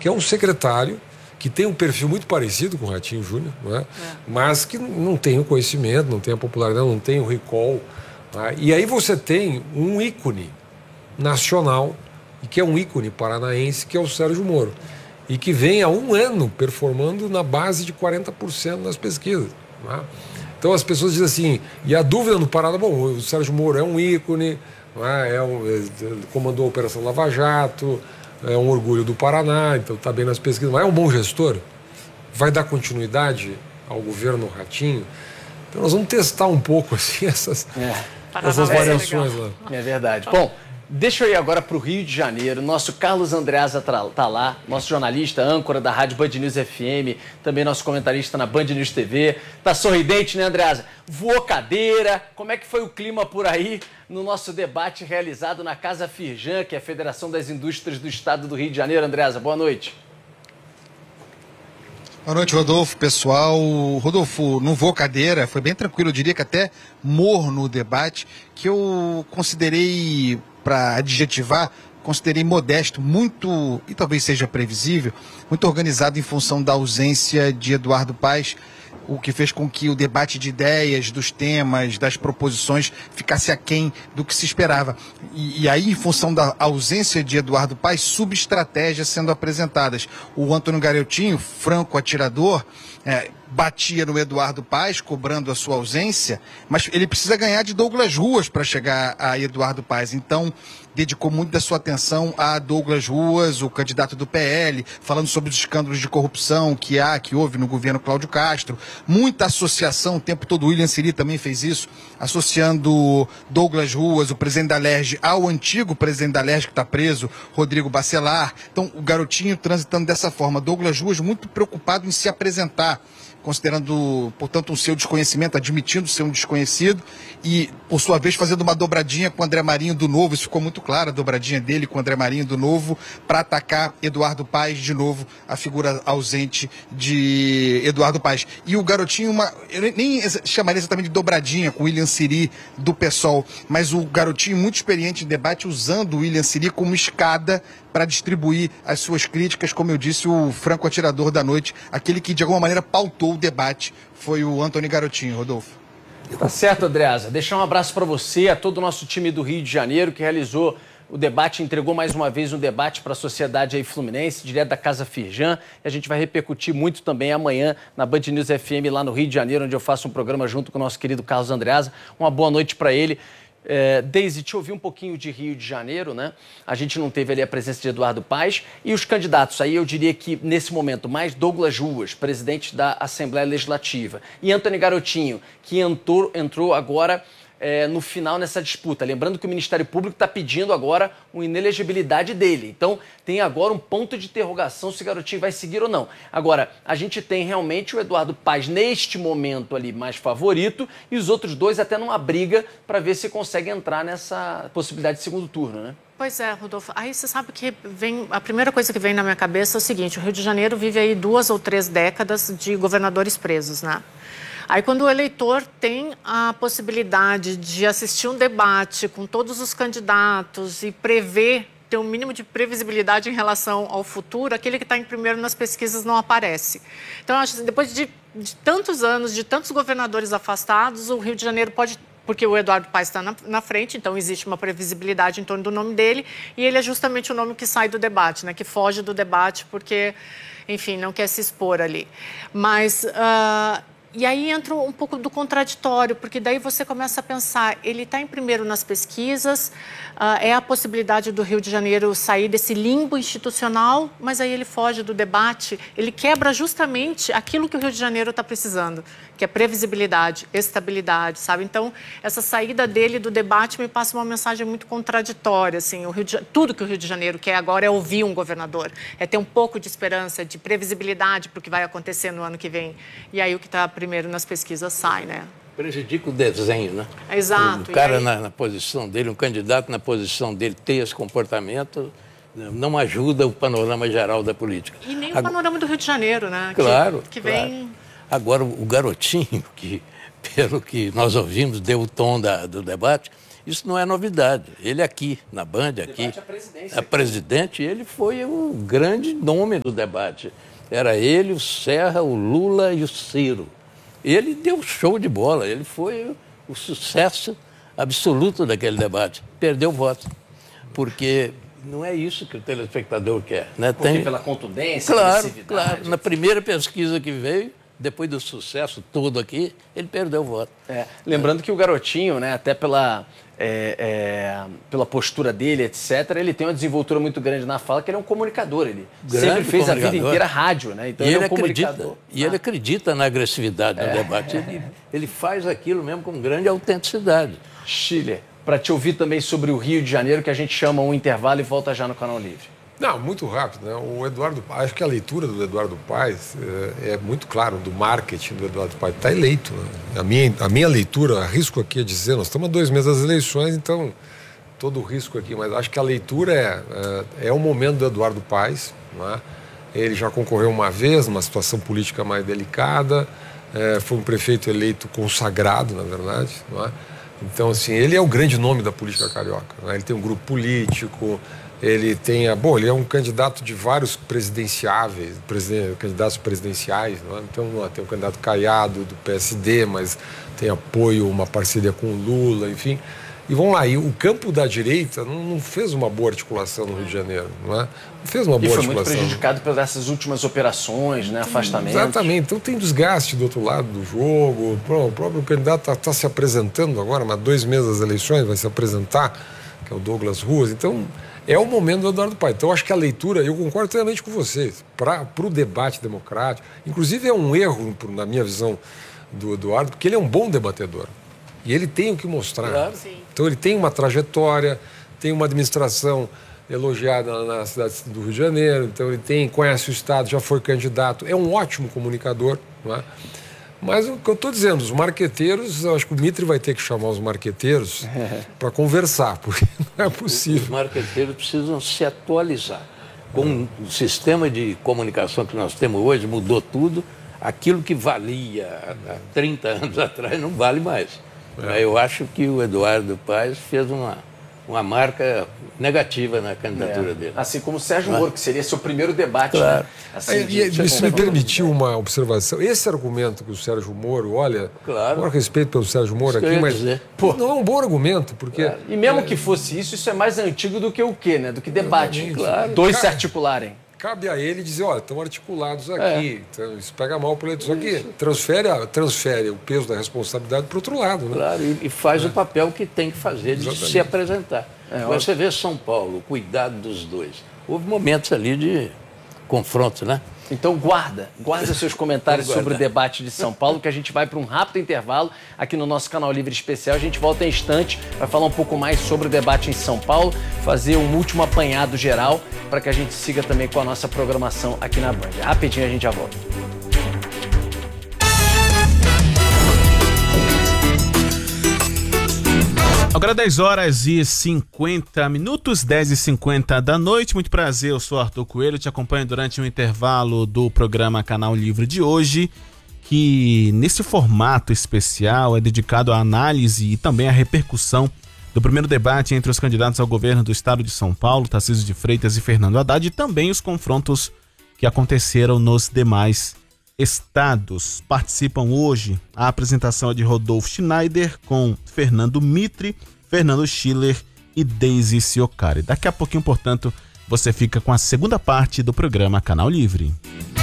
que é um secretário que tem um perfil muito parecido com o Ratinho Júnior, não é? Mas que não tem o conhecimento, não tem a popularidade, não tem o recall. E aí você tem um ícone nacional, e que é um ícone paranaense, que é o Sérgio Moro, e que vem há um ano performando na base de 40% nas pesquisas. Não é? Então as pessoas dizem assim, e a dúvida no Paraná, bom, o Sérgio Moro é um ícone, não é? Comandou a Operação Lava Jato, é um orgulho do Paraná, então está bem nas pesquisas, mas é um bom gestor? Vai dar continuidade ao governo Ratinho? Então nós vamos testar um pouco assim, essas variações lá. É verdade. Bom, deixa eu ir agora para o Rio de Janeiro. Nosso Carlos Andreasa está lá, nosso jornalista, âncora da Rádio Band News FM, também nosso comentarista na Band News TV. Tá sorridente, né, Andreasa? Voou cadeira. Como é que foi o clima por aí no nosso debate realizado na Casa Firjan, que é a Federação das Indústrias do Estado do Rio de Janeiro? Andreasa, boa noite. Boa noite, Rodolfo, pessoal. Rodolfo, não voou cadeira, foi bem tranquilo, eu diria que até morno o debate, que eu considerei, para adjetivar, considerei modesto, muito, e talvez seja previsível, muito organizado em função da ausência de Eduardo Paes, o que fez com que o debate de ideias, dos temas, das proposições ficasse aquém do que se esperava. E aí, em função da ausência de Eduardo Paes, subestratégias sendo apresentadas. O Antônio Garotinho, franco atirador, batia no Eduardo Paes, cobrando a sua ausência, mas ele precisa ganhar de Douglas Ruas para chegar a Eduardo Paes. Então, dedicou muito da sua atenção a Douglas Ruas, o candidato do PL, falando sobre os escândalos de corrupção que houve no governo Cláudio Castro. Muita associação, o tempo todo o William Siri também fez isso, associando Douglas Ruas, o presidente da Alerj, ao antigo presidente da Alerj que está preso, Rodrigo Bacelar. Então, o Garotinho transitando dessa forma. Douglas Ruas muito preocupado em se apresentar, considerando, portanto, o seu desconhecimento, admitindo ser um desconhecido e, por sua vez, fazendo uma dobradinha com o André Marinho do Novo. Isso ficou muito claro, a dobradinha dele com o André Marinho do Novo, para atacar Eduardo Paes, de novo, a figura ausente de Eduardo Paes. E o Garotinho, eu nem chamaria exatamente de dobradinha com o William Siri do PSOL, mas o Garotinho muito experiente em debate, usando o William Siri como escada para distribuir as suas críticas, como eu disse, o franco atirador da noite, aquele que de alguma maneira pautou o debate, foi o Antônio Garotinho. Rodolfo. Tá certo, Andreasa. Deixar um abraço para você, a todo o nosso time do Rio de Janeiro, que realizou o debate, entregou mais uma vez um debate para a sociedade aí fluminense, direto da Casa Firjan, e a gente vai repercutir muito também amanhã na Band News FM lá no Rio de Janeiro, onde eu faço um programa junto com o nosso querido Carlos Andreasa. Uma boa noite para ele. Deise, te ouvi um pouquinho de Rio de Janeiro, né? A gente não teve ali a presença de Eduardo Paes e os candidatos aí, eu diria que nesse momento, mais Douglas Ruas, presidente da Assembleia Legislativa, e Antônio Garotinho, que entrou agora no final nessa disputa. Lembrando que o Ministério Público está pedindo agora uma inelegibilidade dele. Então, tem agora um ponto de interrogação se o Garotinho vai seguir ou não. Agora, a gente tem realmente o Eduardo Paes, neste momento ali, mais favorito, e os outros dois até numa briga para ver se consegue entrar nessa possibilidade de segundo turno, né? Pois é, Rodolfo. Aí você sabe que a primeira coisa que vem na minha cabeça é o seguinte: o Rio de Janeiro vive aí 2 ou 3 décadas de governadores presos, né? Aí, quando o eleitor tem a possibilidade de assistir um debate com todos os candidatos e ter um mínimo de previsibilidade em relação ao futuro, aquele que está em primeiro nas pesquisas não aparece. Então, acho que depois de tantos anos, de tantos governadores afastados, o Rio de Janeiro pode... Porque o Eduardo Paes está na frente, então existe uma previsibilidade em torno do nome dele, e ele é justamente o nome que sai do debate, né? Que foge do debate porque, enfim, não quer se expor ali. Mas... E aí entra um pouco do contraditório, porque daí você começa a pensar, ele está em primeiro nas pesquisas, é a possibilidade do Rio de Janeiro sair desse limbo institucional, mas aí ele foge do debate, ele quebra justamente aquilo que o Rio de Janeiro está precisando, que é previsibilidade, estabilidade, sabe? Então, essa saída dele do debate me passa uma mensagem muito contraditória, assim, tudo que o Rio de Janeiro quer agora é ouvir um governador, é ter um pouco de esperança, de previsibilidade para o que vai acontecer no ano que vem, e aí o que está primeiro nas pesquisas sai, né? Prejudica o desenho, né? Exato. O cara na posição dele, um candidato na posição dele ter esse comportamento não ajuda o panorama geral da política. E nem o panorama do Rio de Janeiro, né? Claro. Que vem... Claro. Agora, o Garotinho, que pelo que nós ouvimos, deu o tom do debate, Isso não é novidade. Ele aqui, na Band, aqui, a presidente, ele foi o grande nome do debate. Era ele, o Serra, o Lula e o Ciro. Ele deu show de bola, ele foi o sucesso absoluto daquele debate. Perdeu o voto, porque não é isso que o telespectador quer. Né? Pela contundência, claro. Na primeira pesquisa que veio, depois do sucesso todo aqui, ele perdeu o voto. Lembrando que o garotinho, né, até pela postura dele, etc., ele tem uma desenvoltura muito grande na fala, que ele é um comunicador. Ele sempre fez a vida inteira rádio, né? Então ele é um comunicador. E ele acredita na agressividade no debate. Ele faz aquilo mesmo com grande autenticidade. Schiller, para te ouvir também sobre o Rio de Janeiro, que a gente chama um intervalo e volta já no Canal Livre. Não, muito rápido, né? O Eduardo, acho que a leitura do Eduardo Paes é muito claro, do marketing do Eduardo Paes. Está eleito, né? A minha leitura, arrisco aqui a dizer, nós estamos a 2 meses das eleições, então todo o risco aqui, mas acho que a leitura é o momento do Eduardo Paes, né? Ele já concorreu uma vez, numa situação política mais delicada, foi um prefeito eleito consagrado, na verdade, não é? Então, assim, ele é o grande nome da política carioca, né? Ele tem um grupo político, ele tem ele é um candidato de vários candidatos presidenciais, não é? Então, tem um candidato Caiado do PSD, mas tem apoio, uma parceria com o Lula, enfim. E vamos lá, e o campo da direita não fez uma boa articulação no Rio de Janeiro, não é? Não fez uma boa articulação. E foi muito prejudicado por essas últimas operações, né? Afastamentos. Exatamente, então tem desgaste do outro lado do jogo, o próprio candidato está se apresentando agora, mas 2 meses das eleições vai se apresentar, que é o Douglas Ruas, então é o momento do Eduardo Paes. Então, acho que a leitura, eu concordo plenamente com vocês, para o debate democrático, inclusive é um erro, na minha visão, do Eduardo, porque ele é um bom debatedor. E ele tem o que mostrar. Claro. Então, ele tem uma trajetória, tem uma administração elogiada na cidade do Rio de Janeiro, então ele conhece o Estado, já foi candidato, é um ótimo comunicador, não é? Mas o que eu estou dizendo, os marqueteiros, eu acho que o Mitre vai ter que chamar os marqueteiros para conversar, porque não é possível. Os marqueteiros precisam se atualizar. Com o sistema de comunicação que nós temos hoje, mudou tudo. Aquilo que valia há 30 anos atrás não vale mais. Eu acho que o Eduardo Paes fez uma marca negativa na candidatura dele. Assim como o Sérgio Moro, que seria seu primeiro debate. Claro. Né? Assim, se me permitiu uma observação, esse argumento que o Sérgio Moro, olha, claro. Com respeito pelo Sérgio Moro aqui, mas não é um bom argumento, porque... Claro. E mesmo que fosse isso é mais antigo do que o quê, né? Do que debate. Claro. Dois se articularem. Cabe a ele dizer, olha, estão articulados aqui, então isso pega mal para o eleitor. Só que transfere o peso da responsabilidade para o outro lado. Né? Claro, e faz o papel que tem que fazer de se apresentar. Você vê São Paulo, o cuidado dos dois. Houve momentos ali de confronto, né? Então guarda seus comentários sobre o debate de São Paulo, que a gente vai para um rápido intervalo aqui no nosso Canal Livre Especial. A gente volta em instante para falar um pouco mais sobre o debate em São Paulo, fazer um último apanhado geral para que a gente siga também com a nossa programação aqui na Band. Rapidinho a gente já volta. Agora 10h50, 10h50 da noite. Muito prazer, eu sou Arthur Coelho, te acompanho durante um intervalo do programa Canal Livre de hoje, que nesse formato especial é dedicado à análise e também à repercussão do primeiro debate entre os candidatos ao governo do estado de São Paulo, Tarcísio de Freitas e Fernando Haddad, e também os confrontos que aconteceram nos demais estados. Participam hoje a apresentação de Rodolfo Schneider com Fernando Mitre, Fernando Schiller e Deise Ciocari. Daqui a pouquinho, portanto, você fica com a segunda parte do programa Canal Livre.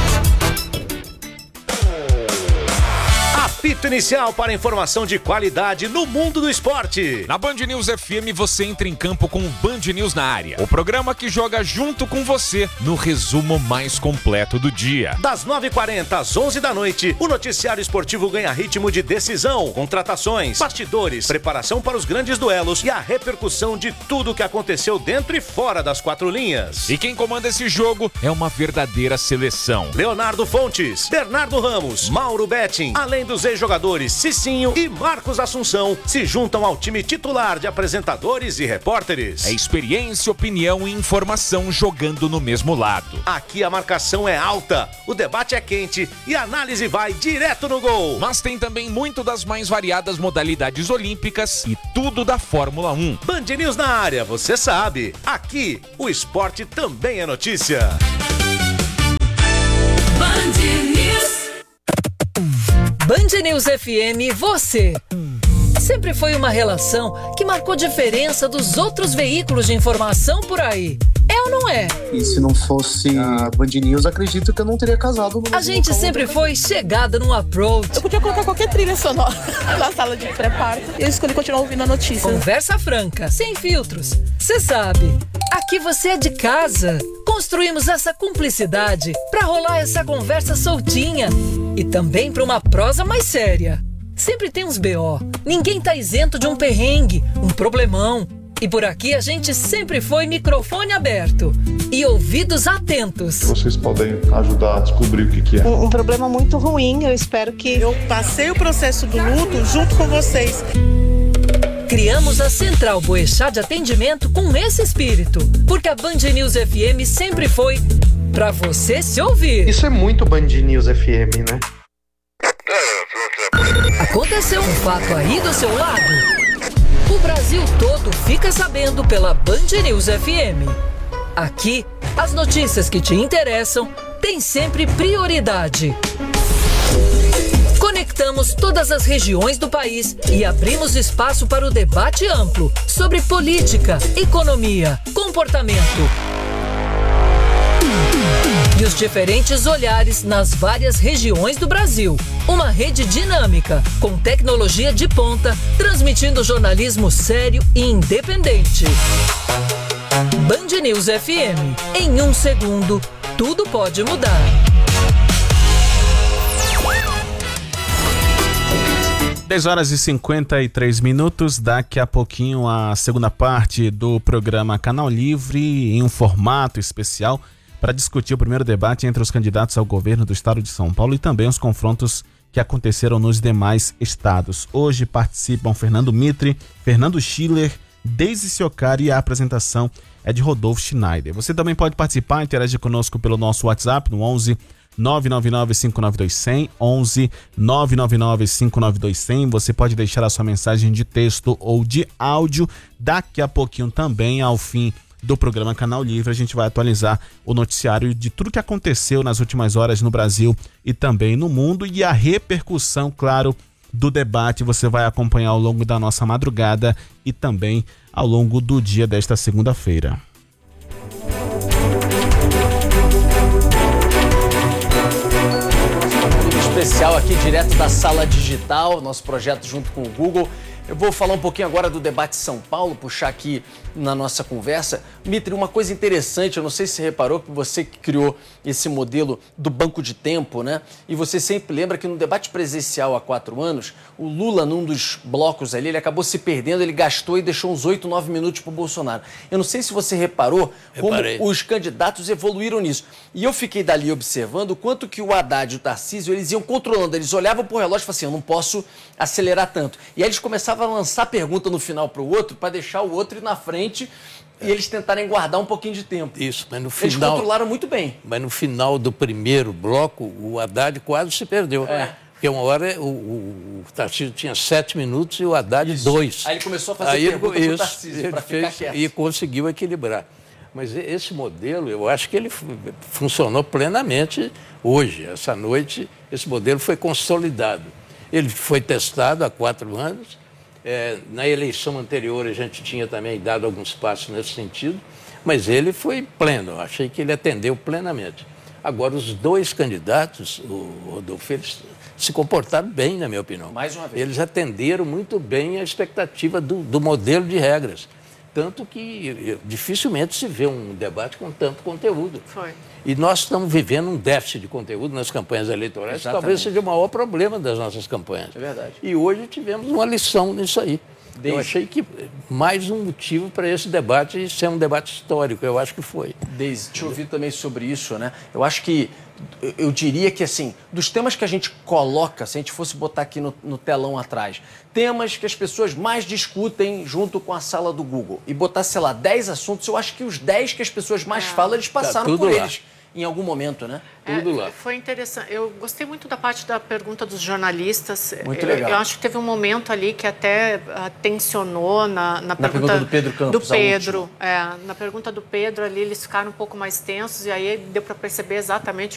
Apito inicial para informação de qualidade no mundo do esporte. Na Band News FM você entra em campo com o Band News na área. O programa que joga junto com você no resumo mais completo do dia. Das 9h40 às 11 da noite, o noticiário esportivo ganha ritmo de decisão, contratações, bastidores, preparação para os grandes duelos e a repercussão de tudo o que aconteceu dentro e fora das quatro linhas. E quem comanda esse jogo é uma verdadeira seleção. Leonardo Fontes, Bernardo Ramos, Mauro Betting, além dos jogadores Cicinho e Marcos Assunção se juntam ao time titular de apresentadores e repórteres. É experiência, opinião e informação jogando no mesmo lado. Aqui a marcação é alta, o debate é quente e a análise vai direto no gol. Mas tem também muito das mais variadas modalidades olímpicas e tudo da Fórmula 1. Band News na área, você sabe. Aqui, o esporte também é notícia. Band News FM, você. Sempre foi uma relação que marcou diferença dos outros veículos de informação por aí. É ou não é? E se não fosse a Band News, acredito que eu não teria casado. A gente sempre foi chegada no approach. Eu podia colocar qualquer trilha sonora na sala de pré-parto. E eu escolhi continuar ouvindo a notícia. Conversa franca, sem filtros. Você sabe, aqui você é de casa. Construímos essa cumplicidade pra rolar essa conversa soltinha. E também pra uma prosa mais séria. Sempre tem uns BO. Ninguém tá isento de um perrengue, um problemão. E por aqui a gente sempre foi microfone aberto e ouvidos atentos. Vocês podem ajudar a descobrir o que é. Um problema muito ruim, eu espero que... Eu passei o processo do luto junto com vocês. Criamos a Central Boechat de atendimento com esse espírito, porque a Band News FM sempre foi pra você se ouvir. Isso é muito Band News FM, né? Aconteceu um fato aí do seu lado? O Brasil todo fica sabendo pela Band News FM. Aqui, as notícias que te interessam têm sempre prioridade. Conectamos todas as regiões do país e abrimos espaço para o debate amplo sobre política, economia, comportamento e os diferentes olhares nas várias regiões do Brasil. Uma rede dinâmica, com tecnologia de ponta, transmitindo jornalismo sério e independente. Band News FM. Em 1 segundo, tudo pode mudar. Dez horas e 53 minutos. Daqui a pouquinho a segunda parte do programa Canal Livre em um formato especial para discutir o primeiro debate entre os candidatos ao governo do estado de São Paulo e também os confrontos que aconteceram nos demais estados. Hoje participam Fernando Mitre, Fernando Schiller, Deise Ciocari e a apresentação é de Rodolfo Schneider. Você também pode participar, interagir conosco pelo nosso WhatsApp no 11 999-592-100, 11 999-592-100. Você pode deixar a sua mensagem de texto ou de áudio. Daqui a pouquinho também, ao fim do programa Canal Livre, a gente vai atualizar o noticiário de tudo que aconteceu nas últimas horas no Brasil e também no mundo, e a repercussão, claro, do debate você vai acompanhar ao longo da nossa madrugada e também ao longo do dia desta segunda-feira. Especial aqui direto da Sala Digital, nosso projeto junto com o Google. Eu vou falar um pouquinho agora do debate São Paulo, puxar aqui na nossa conversa. Mitre, uma coisa interessante, eu não sei se você reparou que você que criou esse modelo do banco de tempo, né? E você sempre lembra que no debate presencial há 4 anos, o Lula, num dos blocos ali, ele acabou se perdendo, ele gastou e deixou uns 8, 9 minutos para o Bolsonaro. Eu não sei se você reparou como os candidatos evoluíram nisso. E eu fiquei dali observando o quanto que o Haddad e o Tarcísio, eles iam controlando, eles olhavam para o relógio e falavam assim, eu não posso acelerar tanto. E aí eles começavam a lançar pergunta no final para o outro, para deixar o outro ir na frente e eles tentarem guardar um pouquinho de tempo. Isso, mas no eles final... controlaram muito bem. Mas no final do primeiro bloco, o Haddad quase se perdeu. Porque uma hora o Tarcísio tinha 7 minutos e o Haddad 2. Aí ele começou a fazer pergunta para o Tarcísio, para ficar quieto. E conseguiu equilibrar. Mas esse modelo, eu acho que ele funcionou plenamente hoje. Essa noite, esse modelo foi consolidado. Ele foi testado há 4 anos. Na eleição anterior, a gente tinha também dado alguns passos nesse sentido, mas ele foi pleno. Eu achei que ele atendeu plenamente. Agora, os 2 candidatos, o Rodolfo, eles se comportaram bem, na minha opinião. Mais uma vez. Eles atenderam muito bem a expectativa do modelo de regras. Tanto que dificilmente se vê um debate com tanto conteúdo. Foi. E nós estamos vivendo um déficit de conteúdo nas campanhas eleitorais, que talvez seja o maior problema das nossas campanhas. É verdade. E hoje tivemos uma lição nisso aí. Eu achei que mais um motivo para esse debate ser um debate histórico. Eu acho que foi. Deise, te ouvir também sobre isso, né? Eu acho que, eu diria que, assim, dos temas que a gente coloca, se a gente fosse botar aqui no telão atrás, temas que as pessoas mais discutem junto com a sala do Google, e botar, sei lá, 10 assuntos, eu acho que os 10 que as pessoas mais falam, eles passaram por eles em algum momento, né? Tudo lá. Foi interessante. Eu gostei muito da parte da pergunta dos jornalistas. Muito legal. Eu acho que teve um momento ali que até tensionou na pergunta do Pedro Campos. Do Pedro. Na pergunta do Pedro ali, eles ficaram um pouco mais tensos e aí deu para perceber exatamente